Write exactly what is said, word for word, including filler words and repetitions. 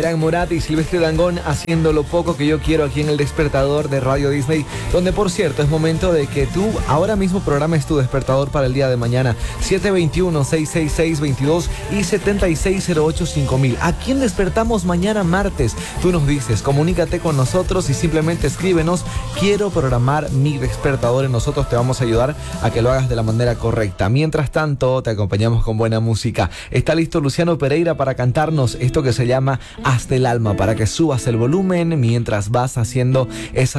Abraham Morat y Silvestre Dangond haciendo lo poco que yo quiero aquí en el despertador de Radio Disney, donde por cierto es momento de que tú ahora mismo programes tu despertador para el día de mañana. Siete veintiuno, seiscientos sesenta y seis, veintidós y setenta y seis cero ocho cinco mil. ¿A quién despertamos mañana martes? Tú nos dices, comunícate con nosotros y simplemente escríbenos: quiero programar mi despertador, y nosotros te vamos a ayudar a que lo hagas de la manera correcta. Mientras tanto, te acompañamos con buena música. Está listo Luciano Pereira para cantarnos esto que se llama Hasta el alma, para que subas el volumen mientras vas haciendo esa